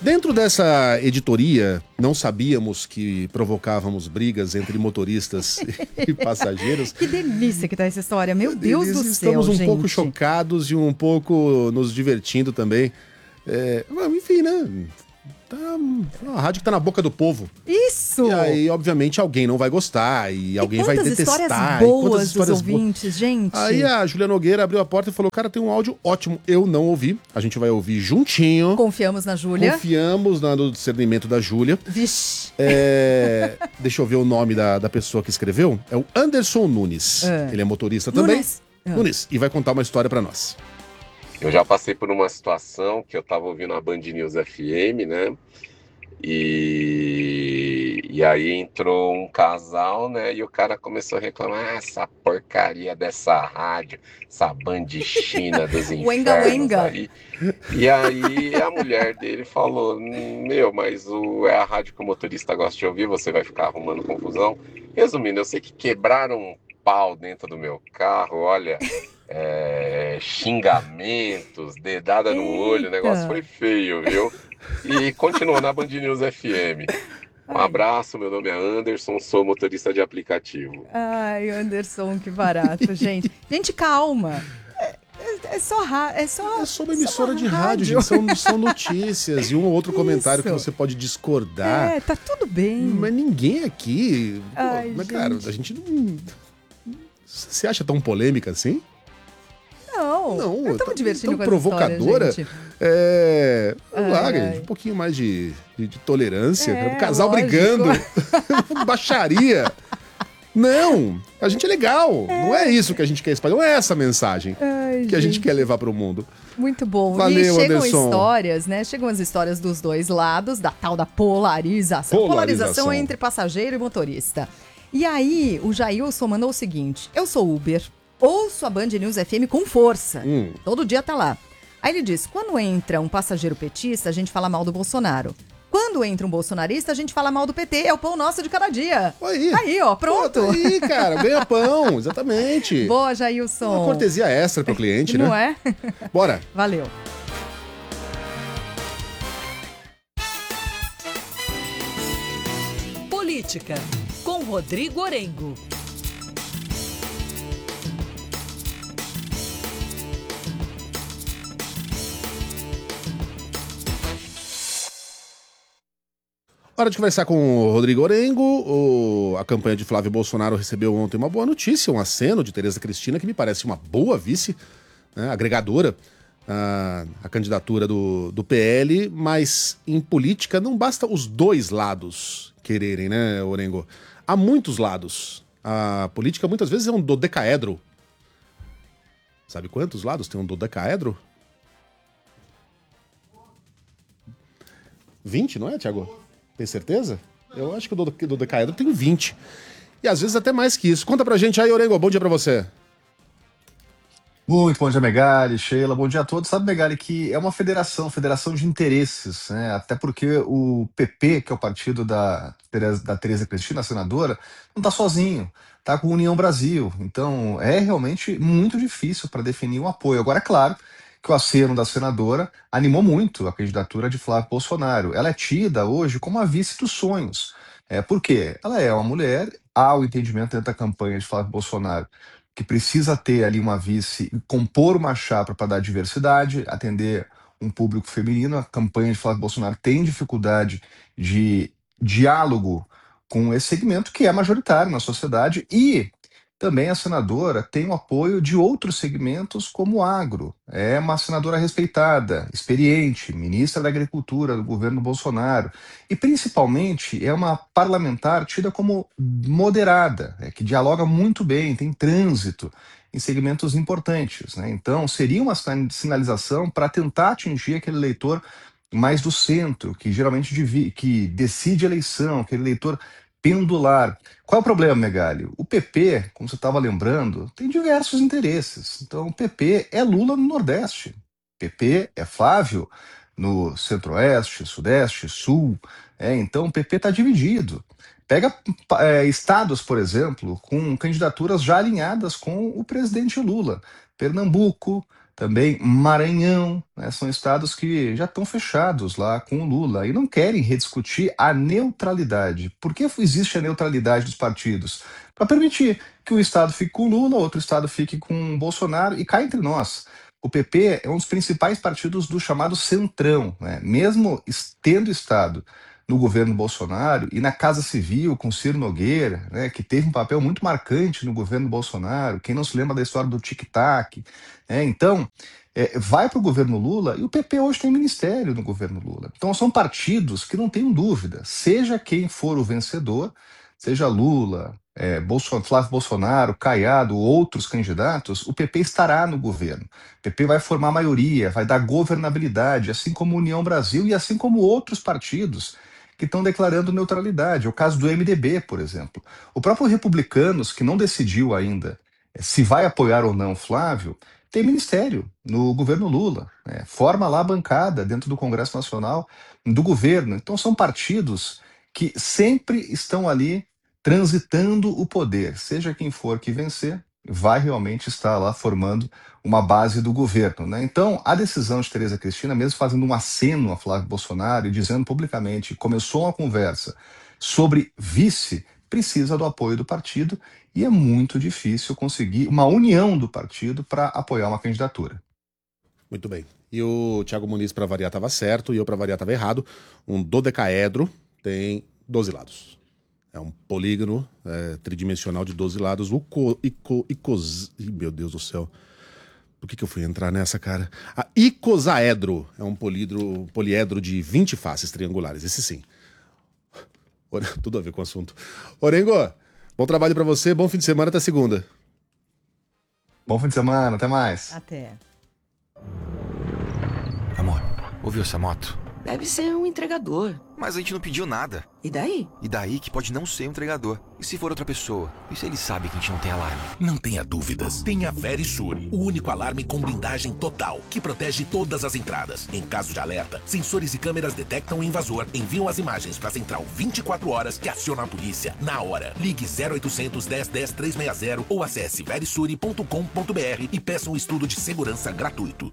Dentro dessa editoria, não sabíamos que provocávamos brigas entre motoristas e passageiros. Que delícia que tá essa história, meu Deus do céu, Estamos um gente. pouco chocados e um pouco nos divertindo também. Enfim, né? A rádio que tá na boca do povo. Isso! E aí, obviamente, alguém não vai gostar e alguém vai detestar. Histórias boas dos ouvintes, gente. Aí a Júlia Nogueira abriu a porta e falou, cara, tem um áudio ótimo. Eu não ouvi. A gente vai ouvir juntinho. Confiamos na Júlia. Confiamos no discernimento da Júlia. Vixe. Deixa eu ver o nome da pessoa que escreveu. É o Anderson Nunes. Ele é motorista também. Nunes. E vai contar uma história pra nós. Eu já passei por uma situação que eu tava ouvindo a Band News FM, né? E aí entrou um casal, né? E o cara começou a reclamar, essa porcaria dessa rádio, essa bandichinha dos infernos aí. E aí a mulher dele falou, mas é a rádio que o motorista gosta de ouvir, você vai ficar arrumando confusão. Resumindo, eu sei que quebraram um pau dentro do meu carro, olha... xingamentos, dedada no olho, o negócio foi feio, viu? E continuou na Band News FM. Um abraço, meu nome é Anderson, sou motorista de aplicativo. Ai, Anderson, que barato, gente. Gente, calma. É só uma emissora de rádio, são notícias e um ou outro comentário que você pode discordar. Tá tudo bem. Mas ninguém aqui... Ai, mas, cara, a gente não... Você acha tão polêmica assim? Não, eu tô me divertindo com essa provocadora. História, gente. Um pouquinho mais de tolerância. O casal brigando. Baixaria. Não, a gente é legal. Não é isso que a gente quer espalhar. Não é essa mensagem que a gente quer levar pro mundo. Muito bom. Valeu, e chegam Anderson. Histórias, né? Chegam as histórias dos dois lados, da tal da polarização. Polarização entre passageiro e motorista. E aí, o Jailson mandou o seguinte: eu sou Uber. Ouço a Band News FM com força. Todo dia tá lá. Aí ele diz, quando entra um passageiro petista, a gente fala mal do Bolsonaro. Quando entra um bolsonarista, a gente fala mal do PT. É o pão nosso de cada dia. Aí, ó, pronto. Pô, tá aí, cara, ganha pão, exatamente. Boa, Jailson. Uma cortesia extra pro cliente, né? Não é? Bora. Valeu. Política, com Rodrigo Orengo. Hora de conversar com o Rodrigo Orengo. A campanha de Flávio Bolsonaro recebeu ontem uma boa notícia, um aceno de Tereza Cristina, que me parece uma boa vice, né, agregadora à candidatura do PL, mas em política não basta os dois lados quererem, né, Orengo? Há muitos lados. A política muitas vezes é um dodecaedro. Sabe quantos lados tem um dodecaedro? 20, não é, Thiago? Tem certeza? Eu acho que o dodecaedro tem 20. E às vezes até mais que isso. Conta pra gente aí, Orengo. Bom dia pra você. Muito bom dia, Megali, Sheila. Bom dia a todos. Sabe, Megali, que é uma federação de interesses, né? Até porque o PP, que é o partido da Tereza Cristina, a senadora, não tá sozinho. Tá com a União Brasil. Então, é realmente muito difícil para definir um apoio. Agora, é claro que o aceno da senadora animou muito a candidatura de Flávio Bolsonaro. Ela é tida hoje como a vice dos sonhos. Por quê? Ela é uma mulher, há o entendimento dentro da campanha de Flávio Bolsonaro que precisa ter ali uma vice e compor uma chapa para dar diversidade, atender um público feminino. A campanha de Flávio Bolsonaro tem dificuldade de diálogo com esse segmento que é majoritário na sociedade e também a senadora tem o apoio de outros segmentos como o agro. É uma senadora respeitada, experiente, ministra da Agricultura do governo Bolsonaro e principalmente é uma parlamentar tida como moderada, que dialoga muito bem, tem trânsito em segmentos importantes, né? Então seria uma sinalização para tentar atingir aquele eleitor mais do centro, que geralmente que decide a eleição, aquele eleitor pendular. Qual é o problema, Megali? O PP, como você estava lembrando, tem diversos interesses. Então, o PP é Lula no Nordeste. O PP é Flávio no Centro-Oeste, Sudeste, Sul. Então, o PP está dividido. Pega estados, por exemplo, com candidaturas já alinhadas com o presidente Lula. Pernambuco, também Maranhão, né? São estados que já estão fechados lá com o Lula e não querem rediscutir a neutralidade. Por que existe a neutralidade dos partidos? Para permitir que um estado fique com Lula, outro estado fique com Bolsonaro e cá entre nós. O PP é um dos principais partidos do chamado Centrão, né? Mesmo tendo estado no governo Bolsonaro e na Casa Civil com Ciro Nogueira, né, que teve um papel muito marcante no governo Bolsonaro. Quem não se lembra da história do tic-tac, né? Então, vai para o governo Lula e o PP hoje tem ministério no governo Lula. Então, são partidos que não tenham dúvida, seja quem for o vencedor, seja Lula, Flávio Bolsonaro, Caiado, outros candidatos, o PP estará no governo. O PP vai formar maioria, vai dar governabilidade, assim como a União Brasil e assim como outros partidos que estão declarando neutralidade. É o caso do MDB, por exemplo. O próprio Republicanos, que não decidiu ainda se vai apoiar ou não Flávio, tem ministério no governo Lula, né? Forma lá a bancada dentro do Congresso Nacional do governo. Então são partidos que sempre estão ali transitando o poder. Seja quem for que vencer, vai realmente estar lá formando uma base do governo, né? Então, a decisão de Tereza Cristina, mesmo fazendo um aceno a Flávio Bolsonaro e dizendo publicamente, começou uma conversa sobre vice, precisa do apoio do partido e é muito difícil conseguir uma união do partido para apoiar uma candidatura. Muito bem. E o Thiago Muniz, para variar, estava certo e eu, para variar, estava errado. Um dodecaedro tem 12 lados. É um polígono tridimensional de 12 lados. Meu Deus do céu. Por que eu fui entrar nessa, cara? A icosaedro é um poliedro de 20 faces triangulares. Esse sim. Tudo a ver com o assunto. Orengo, bom trabalho pra você. Bom fim de semana. Até segunda. Bom fim de semana. Até mais. Até. Amor, ouviu essa moto? Deve ser um entregador. Mas a gente não pediu nada. E daí? E daí que pode não ser um entregador. E se for outra pessoa? E se ele sabe que a gente não tem alarme? Não tenha dúvidas. Tenha Verisure, o único alarme com blindagem total, que protege todas as entradas. Em caso de alerta, sensores e câmeras detectam o invasor, enviam as imagens para a central 24 horas que aciona a polícia na hora. Ligue 0800 10 10 360 ou acesse verisure.com.br e peça um estudo de segurança gratuito.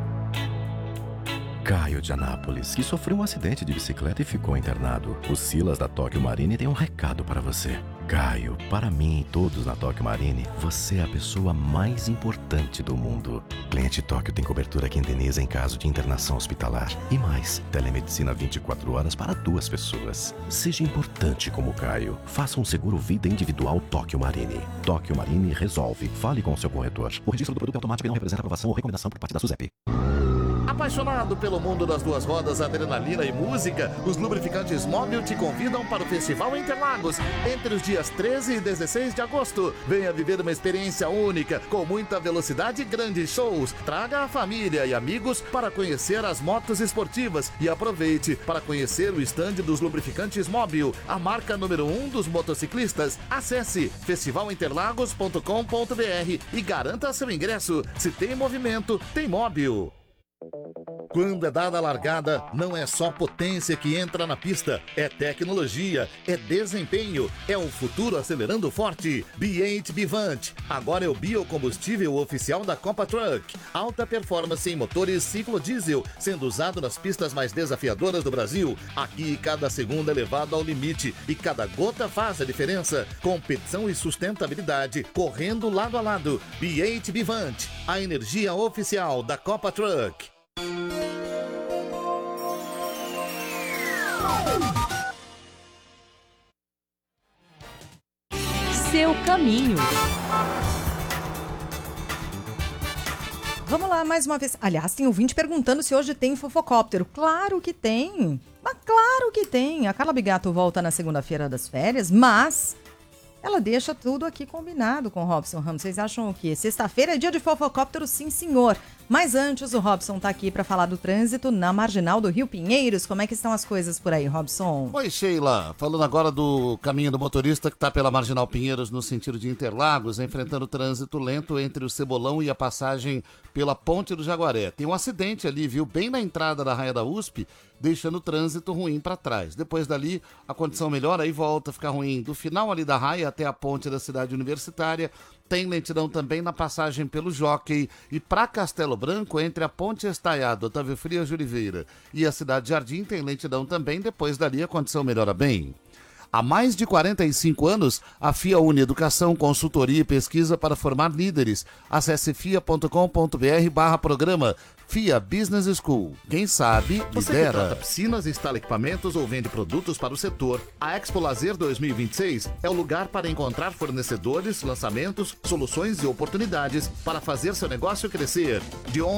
Caio de Anápolis, que sofreu um acidente de bicicleta e ficou internado. O Silas da Tóquio Marine tem um recado para você. Caio, para mim e todos na Tóquio Marine, você é a pessoa mais importante do mundo. Cliente Tóquio tem cobertura que indeniza em caso de internação hospitalar. E mais, telemedicina 24 horas para 2 pessoas. Seja importante como Caio. Faça um seguro vida individual Tóquio Marine. Tóquio Marine resolve. Fale com o seu corretor. O registro do produto automático não representa aprovação ou recomendação por parte da SUSEP. Apaixonado pelo mundo das 2 rodas, adrenalina e música, os lubrificantes Mobil te convidam para o Festival Interlagos entre os dias 13 e 16 de agosto. Venha viver uma experiência única, com muita velocidade e grandes shows. Traga a família e amigos para conhecer as motos esportivas e aproveite para conhecer o estande dos lubrificantes Mobil, a marca número 1 dos motociclistas. Acesse festivalinterlagos.com.br e garanta seu ingresso. Se tem movimento, tem Mobil. Quando é dada a largada, não é só potência que entra na pista, é tecnologia, é desempenho, é o futuro acelerando forte. B8 Bivante, agora é o biocombustível oficial da Copa Truck. Alta performance em motores ciclo diesel, sendo usado nas pistas mais desafiadoras do Brasil. Aqui, cada segundo é levado ao limite e cada gota faz a diferença. Competição e sustentabilidade, correndo lado a lado. B8 Bivante, a energia oficial da Copa Truck. Seu caminho. Vamos lá, mais uma vez. Aliás, tem ouvinte perguntando se hoje tem fofocóptero. Claro que tem. Mas claro que tem. A Carla Bigato volta na segunda-feira das férias, mas ela deixa tudo aqui combinado com o Robson Ramos. Vocês acham o quê? Sexta-feira é dia de fofocóptero, sim, senhor. Mas antes, o Robson tá aqui para falar do trânsito na Marginal do Rio Pinheiros. Como é que estão as coisas por aí, Robson? Oi, Sheila. Falando agora do caminho do motorista que tá pela Marginal Pinheiros no sentido de Interlagos, enfrentando trânsito lento entre o Cebolão e a passagem pela Ponte do Jaguaré. Tem um acidente ali, viu? Bem na entrada da Raia da USP, deixando o trânsito ruim para trás. Depois dali, a condição melhora e volta a ficar ruim. Do final ali da Raia até a ponte da cidade universitária. Tem lentidão também na passagem pelo Jockey. E para Castelo Branco, entre a ponte Estaiado, Otávio Frias de Oliveira e a cidade Jardim, tem lentidão também. Depois dali a condição melhora bem. Há mais de 45 anos, a FIA une educação, consultoria e pesquisa para formar líderes. Acesse fia.com.br/programa. FIA Business School. Quem sabe, Você lidera. contrata piscinas, instala equipamentos ou vende produtos para o setor. A Expo Lazer 2026 é o lugar para encontrar fornecedores, lançamentos, soluções e oportunidades para fazer seu negócio crescer. De